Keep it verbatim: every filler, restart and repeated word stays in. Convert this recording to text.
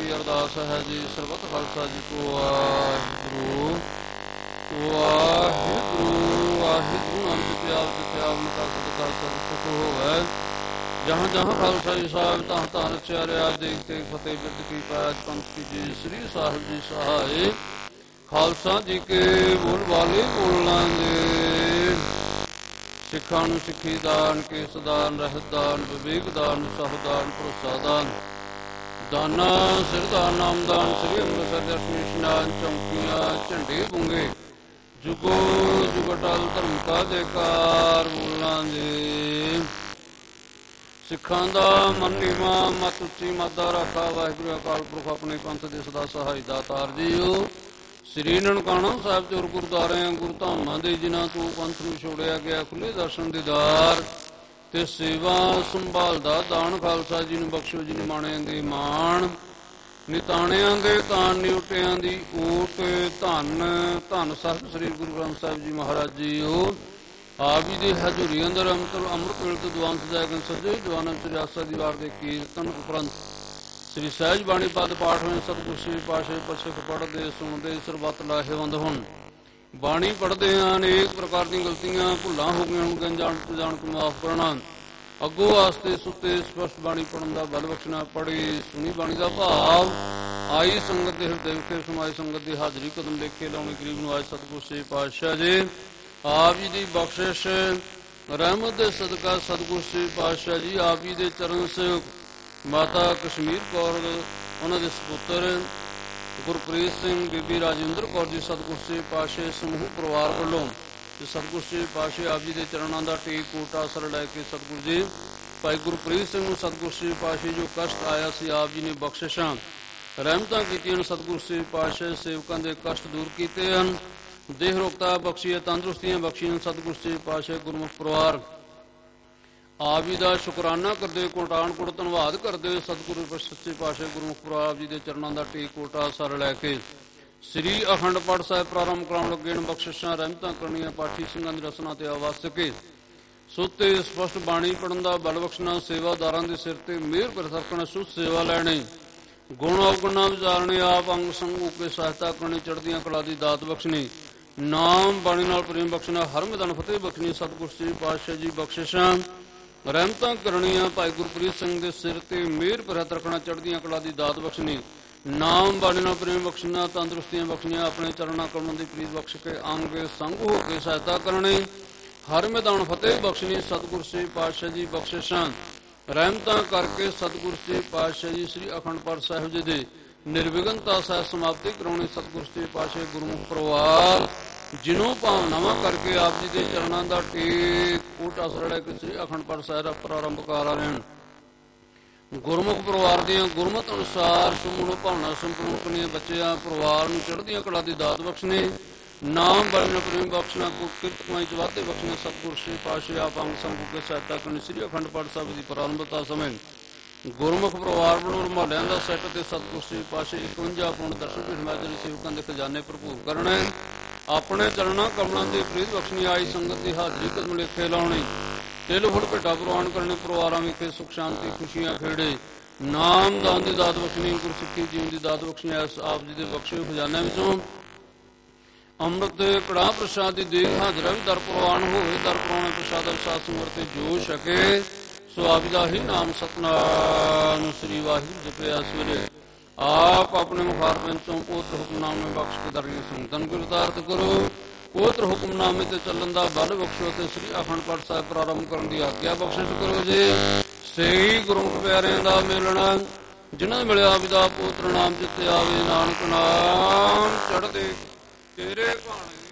ਬੇਨਤੀ ਅਰਦਾਸ ਹੈ ਜੀ। ਸਰਬੱਤ ਖਾਲਸਾ ਜੀ ਕੋ ਵਾਹਿਗੁਰੂ ਵਾਹਿਗੁਰੂ ਵਾਹਿਗੁਰੂ। ਨਾਮ ਜਪਿਆ ਜਪਿਆ ਮਤਾ ਸਦਕਾ ਸਭ ਸੁਖ ਹੋਵੈ। जहाँ जहाँ खालसा जी साहब तहाँ तहाँ रचया रहा। देख देख फतेह बिरद की पैज पंथ की जी श्री साहिब जी सहाय। खालसा जी के बोल वाले बोलांगे। सिखा नूं सिखी दान, केस दान, रहत दान, विवेक दान, सहदान, भरोसा दान, दाना सिरदान, नामदान, श्री अंम੍ਰਿਤਸਰ दर्शन इशनान, चौंकियां झंडे बुंगे, जुगो जुगटल धर्म का जयकार बोलांगे। सिखां दा मन नीवा मत उच्ची मत राखा। वाहिगुरू अकाल पुरख अपने पंथ दे सदा सहाय दातार जीओ। श्री ननकाणा साहिब चोर गुरुद्वारे गुरु धामां दे जिन्हां तों पंथ नूं छोड़िया गया खुले दर्शन दीदार ते सेवा संभाल दा दान खालसा जी नूं बख्शो। जी निमाणिਆਂ ਦੇ ਮਾਣ, ਨਿਤਾਣਿਆਂ ਦੇ ਤਾਣ, ਨਿਉਟਿਆਂ ਦੀ ਓਟ ਧੰਨ ਧੰਨ ਸਾਹਿਬ ਸ੍ਰੀ ਗੁਰੂ ਗ੍ਰੰਥ ਸਾਹਿਬ ਜੀ ਮਹਾਰਾਜ ਜੀਓ। ਆਪ ਜੀ ਦੀ ਹਜ਼ੂਰੀ ਅੰਦਰ ਅੰਮ੍ਰਿਤ ਅੰਮ੍ਰਿਤ ਵੇਲੇ ਤੋਂ ਦੀਵਾਨ ਸਜਾਇਆ ਗਏ ਸੱਜੇ ਜਵਾਨਾਂ ਵਿੱਚ ਰਿਆਸਤ ਦੀ ਵਾਰ ਦੇ ਕੀਰਤਨ ਉਪਰੰਤ ਸ੍ਰੀ ਸਹਿਜ ਬਾਣੀ ਪਦ ਪਾਠ ਹੋਏ। ਸਤਿਗੁਰੂ ਸ੍ਰੀ ਪਾਤਸ਼ਾਹ ਪਛਕ ਪੜ੍ਹਦੇ ਸੁਣਦੇ ਸਰਬੱਤ ਲਾਹੇਵੰਦ ਹੋਣ। ਬਾਣੀ ਪੜ੍ਹਦੇ ਹਾਂ ਅਨੇਕ ਪ੍ਰਕਾਰ ਦੀਆਂ ਗਲਤੀਆਂ ਭੁੱਲਾਂ ਹੋ ਗਈਆਂ ਹੋਣਗੀਆਂ, ਜਾਣ ਜਾਣ ਕੇ ਮਾਫ਼ ਕਰਨਾ। ਅੱਗੋਂ ਵਾਸਤੇ ਸੁੱਤੇ ਸਪਸ਼ਟ ਬਾਣੀ ਪੜ੍ਹਨ ਦਾ ਬਲ ਬਖਸ਼ਣਾ। ਪੜ੍ਹੀ ਸੁਣੀ ਬਾਣੀ ਦਾ ਭਾਵ ਆਈ ਸੰਗਤ ਦੇ ਹਿਰਦੇ ਵਿਖੇ ਸਮਾਈ ਸੰਗਤ ਦੀ ਹਾਜ਼ਰੀ ਕਦਮ ਦੇਖੇ ਲਾਉਣੀ ਗਰੀਬ ਨੂੰ ਆਏ। ਸਤਿਗੁਰੂ ਸ੍ਰੀ ਪਾਤਸ਼ਾਹ ਜੀ ਆਪ ਜੀ ਦੀ ਬਖਸ਼ਿਸ਼ ਰਹਿਮਤ ਦੇ ਸਦਕਾ ਸਤਿਗੁਰੂ ਸ੍ਰੀ ਪਾਤਸ਼ਾਹ ਜੀ ਆਪ ਜੀ ਦੇ ਚਰਨ ਸੇਵਕ ਮਾਤਾ ਕਸ਼ਮੀਰ ਕੌਰ, ਉਹਨਾਂ ਦੇ ਸਪੁੱਤਰ ਗੁਰਪ੍ਰੀਤ ਸਿੰਘ, ਬੀਬੀ ਰਾਜਿੰਦਰ ਕੌਰ ਜੀ ਸਤਿਗੁਰੂ ਸ੍ਰੀ ਪਾਤਸ਼ਾਹ ਸਮੂਹ ਪਰਿਵਾਰ ਵੱਲੋਂ ਤੇ ਸਤਿਗੁਰੂ ਸ੍ਰੀ ਪਾਤਸ਼ਾਹ ਆਪ ਜੀ ਦੇ ਚਰਨਾਂ ਦਾ ਟੇਕ ਕੋਟ ਆਸਰਾ ਲੈ ਕੇ ਸਤਿਗੁਰੂ ਜੀ ਭਾਈ ਗੁਰਪ੍ਰੀਤ ਸਿੰਘ ਨੂੰ ਸਤਿਗੁਰੂ ਸ੍ਰੀ ਪਾਤਸ਼ਾਹ ਜੋ ਕਸ਼ਟ ਆਇਆ ਸੀ ਆਪ ਜੀ ਨੇ ਬਖਸ਼ਿਸ਼ਾਂ ਰਹਿਮਤਾਂ ਕੀਤੀਆਂ। ਸਤਿਗੁਰੂ ਸ੍ਰੀ ਪਾਤਸ਼ਾਹ ਸੇਵਕਾਂ ਦੇ ਕਸ਼ਟ ਦੂਰ ਕੀਤੇ ਹਨ, ਦੇਹ ਰੋਗਤਾ ਬਖਸ਼ੀਏ, ਤੰਦਰੁਸਤੀਆਂ ਬਖਸ਼ੀਆਂ। ਸਤਿਗੁਰੂ ਸ੍ਰੀ ਪਾਤਸ਼ਾਹ ਗੁਰਮੁਖ ਪਰਿਵਾਰ ਆਪ ਜੀ ਦਾ ਸ਼ੁਕਰਾਨਾ ਕਰਦੇ, ਕੋਟਾਨ ਕੋਟ ਧੰਨਵਾਦ ਕਰਦੇ। ਸਤਿਗੁਰੂ ਸੱਚੇ ਪਾਤਸ਼ਾਹ ਗੁਰਮੁਖ ਪਰਿਵਾਰ ਆਪ ਜੀ ਦੇ ਚਰਨਾਂ ਦਾ ਟੇਕ ਕੋਟਾ ਸਰ ਲੈ ਕੇ ਸ੍ਰੀ ਅਖੰਡ ਪਾਠ ਸਾਹਿਬ ਪ੍ਰਾਰੰਭ ਕਰਾਉਣ ਲੱਗੇ ਨੇ। ਬਖਸ਼ਿਸ਼ਾਂ ਰਹਿਮਤਾਂ ਕਰਨੀਆਂ ਪਾਠੀ ਸਿੰਘਾਂ ਦੀ ਰਸਨਾ ਤੇ ਆਵਾਸਕੇ ਸੁੱਤੇ ਸਪਸ਼ਟ ਬਾਣੀ ਪੜ੍ਹਨ ਦਾ ਬਲ ਬਖਸ਼ਣਾ। ਸੇਵਾਦਾਰਾਂ ਦੇ ਸਿਰ ਤੇ ਮਿਹਰ ਪ੍ਰਤਰਕਣਾ, ਸੁਧ ਸੇਵਾ ਲੈਣੀ, ਗੁਣ ਔਗੁਣਾਂ ਵਿਚਾਰਨੇ, ਆਪ ਅੰਗ ਸੰਗ ਹੋ ਕੇ ਸਹਾਇਤਾ ਕਰਨੀ, ਚੜ੍ਹਦੀਆਂ ਕਲਾ ਦੀ ਦਾਤ ਬਖਸ਼ਣੀ, ਨਾਮ ਬਾਣੀ ਨਾਲ ਪ੍ਰੇਮ ਬਖਸ਼ਣਾ, ਹਰ ਮੈਦਾਨ ਫਤਿਹ ਬਖਸ਼ਣੀ। ਸਤਿਗੁਰੂ ਸ੍ਰੀ ਪਾਤਸ਼ਾਹ ਜੀ ਬਖਸ਼ਿਸ਼ਾਂ ਰਹਿਮਤਾਂ ਕਰਨੀਆਂ। ਭਾਈ ਗੁਰਪ੍ਰੀਤ ਸਿੰਘ ਦੇ ਸਿਰ ਤੇ ਮਿਹਰ ਪ੍ਰਤ ਰੱਖਣਾ, ਚੜ੍ਹਦੀਆਂ ਕਲਾ ਦੀ ਦਾਤ ਬਖਸ਼ਣੀ, ਨਾਮ ਬਾਣੀ ਨਾਲ ਪ੍ਰੇਮ ਬਖਸ਼ਣਾ, ਤੰਦਰੁਸਤੀਆਂ ਬਖਸ਼ਣੀਆਂ, ਆਪਣੇ ਚਰਨਾਂ ਕਮਲਾਂ ਦੀ ਪ੍ਰੀਤ ਬਖਸ਼ ਕੇ ਅੰਗ ਸੰਗ ਹੋ ਕੇ ਸਹਾਇਤਾ ਕਰਨੀ, ਹਰ ਮੈਦਾਨ ਫਤਿਹ ਬਖਸ਼ਣੀ। ਸਤਿਗੁਰੂ ਸ੍ਰੀ ਪਾਤਸ਼ਾਹ ਜੀ ਬਖਸ਼ਿਸ਼ਾਂ ਰਹਿਮਤਾਂ ਕਰਕੇ ਸਤਿਗੁਰੂ ਸ੍ਰੀ ਪਾਤਸ਼ਾਹ ਜੀ ਸ੍ਰੀ ਅਖੰਡ ਪਾਠ ਸਾਹਿਬ ਜੀ ਦੇ ਨਿਰਵਿਘਨਤਾ ਸਹਿਤ ਸਮਾਪਤੀ ਕਰਾਉਣੀ। ਸਤਿਗੁਰੂ ਸ੍ਰੀ ਪਾਤਸ਼ਾਹ ਗੁਰਮੁਖ ਪਰਿਵਾਰ ਜਿਹਨੂੰ ਭਾਵਨਾਵਾਂ ਕਰਕੇ ਆਪ ਜੀ ਦੇ ਚਰਨਾਂ ਦਾ ਟੇਕ ਕੋਟ ਆਸਰਾ ਲੈ ਕੇ ਸ੍ਰੀ ਅਖੰਡ ਪਾਠ ਸਾਹਿਬ ਦਾ ਪ੍ਰਾਰੰਭ ਕਰ ਰਹੇ ਹਨ। ਗੁਰਮੁਖ ਪਰਿਵਾਰ ਦੀਆਂ ਗੁਰਮਤ ਅਨੁਸਾਰ ਸਮੂਹ ਭਾਵਨਾ ਸੰਪੂਰਨ ਕਰਨੀਆਂ। ਬੱਚਿਆਂ ਪਰਿਵਾਰ ਨੂੰ ਚੜ੍ਹਦੀਆਂ ਕਲਾ ਦੀ ਦਾਤ ਬਖਸ਼ਣੀ, ਨਾਮ ਬਾਣੀ ਨਾਲ ਪ੍ਰੇਮ ਬਖਸ਼ਣਾ, ਕਿਰਤ ਕਮਾਈ ਚ ਵਾਧੇ ਬਖਸ਼ਣਾ। ਸਤਿਗੁਰੂ ਸ੍ਰੀ ਪਾਤਸ਼ਾਹ ਆਪ ਅੰਗ ਸੰਗ ਹੋ ਕੇ ਸਹਾਇਤਾ ਕਰਨੀ। ਸ੍ਰੀ ਅਖੰਡ ਪਾਠ ਸਾਹਿਬ ਦੀ ਪ੍ਰਾਰੰਭਤਾ ਸਮੇਂ ਗੁਰਮੁਖ ਪਰਿਵਾਰ ਵੱਲੋਂ ਰੁਮਾਲਿਆਂ ਦਾ ਸੈੱਟ ਤੇ ਸਤਿਗੁਰੂ ਸ੍ਰੀ ਪਾਤਸ਼ਾਹ ਇਕਵੰਜਾ ਪੌਂਡ ਦਰਸ਼ਨ ਭੇਟ ਮਾਜਰੀ ਸੇਵਕਾਂ ਦੇ ਖਜ਼ਾਨੇ ਭਰਪੂਰ ਕਰਨੇ। ਆਪਣੇ ਚਰਨਾਂ ਕਮਲਾਂ ਦੀ ਪ੍ਰੀਤ ਬਖਸ਼ਣੀ, ਆਈ ਸੰਗਤ ਦੀ ਹਾਜ਼ਰੀ ਕਦਮ ਲੇਖੇ ਲਾਉਣੀ, ਤਿਲ ਫੁੱਲ ਭੇਟਾ ਪ੍ਰਵਾਨ ਕਰਨੇ। ਪਰਿਵਾਰਾਂ ਵਿਖੇ ਸੁਖ ਸ਼ਾਂਤੀ ਖੁਸ਼ੀਆਂ ਖੇੜੇ, ਨਾਮ ਦਾਨ ਦੀ ਦਾਤ ਬਖਸ਼ਣੀ, ਗੁਰਸਿੱਖੀ ਜੀਵਨ ਦੀ ਦਾਤ ਬਖਸ਼ਣੀ। ਆਪ ਜੀ ਦੇ ਬਖਸ਼ੇ ਖਜ਼ਾਨਿਆਂ ਵਿੱਚੋਂ ਅੰਮ੍ਰਿਤ ਕੜਾਹ ਪ੍ਰਸ਼ਾਦ ਦੀ ਦੇਗ ਹਾਜ਼ਰਾ ਵੀ ਦਰ ਪ੍ਰਵਾਨ ਹੋਵੇ। ਦਰ ਪ੍ਰਵਾਨ ਪ੍ਰਸ਼ਾਦ ਅਵਸਾਦ ਸਿਮਰਤੇ ਜੋ ਛਕੇ, ਸੋ ਆਪ ਦਾ ਹੀ ਨਾਮ ਸਤਿਨਾਮ ਸ੍ਰੀ ਵਾਹਿਗੁਰੂ ਜਪਿਆ ਸਵੇਰੇ। ਆਪ ਆਪਣੇ ਮੁਖਾਰ ਪੰਚੋਂ ਪੋਤਰ ਹੁਕਮਨਾਮੇ ਬਖਸ਼ ਕੇ ਦਰਗਾਹ ਸੰਤਨ ਗੁਰਦਾਰਤ ਕਰੋ। ਪੋਤਰ ਹੁਕਮਨਾਮੇ ਤੇ ਚੱਲਣ ਦਾ ਬਲ ਬਖਸ਼ੋ ਤੇ ਸ੍ਰੀ ਅਖੰਡ ਪਾਠ ਸਾਹਿਬ ਪ੍ਰਾਰੰਭ ਕਰਨ ਦੀ ਆਗਿਆ ਬਖਸ਼ਿਸ਼ ਕਰੋ ਜੀ। ਸਹੀ ਗੁਰੂ ਪਿਆਰਿਆਂ ਦਾ ਮਿਲਣਾ, ਜਿਨ੍ਹਾਂ ਨੇ ਮਿਲਿਆ ਪਿਤਾ ਪੁੱਤਰ ਨਾਮ ਜਿੱਤੇ ਆਵੇ, ਨਾਨਕ ਨਾਮ ਚੜ੍ਹਦੇ ਤੇਰੇ ਭਾਣੇ।